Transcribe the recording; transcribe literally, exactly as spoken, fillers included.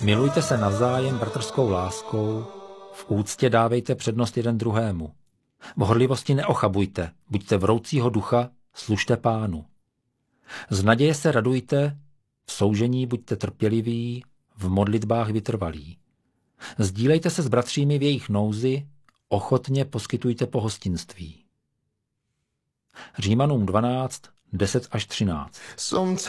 Milujte se navzájem bratrskou láskou, v úctě dávejte přednost jeden druhému. V horlivosti neochabujte, buďte vroucího ducha, služte Pánu. Z naděje se radujte, v soužení buďte trpěliví, v modlitbách vytrvalí. Sdílejte se s bratřími v jejich nouzi, ochotně poskytujte pohostinství. Římanům dvanáct, deset až třináct.